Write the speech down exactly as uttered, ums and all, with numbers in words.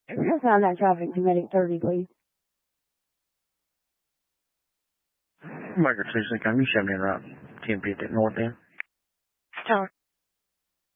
Found that traffic to medic thirty, please. Margaret Susan, come you seventy route ten fifty north end. Tower.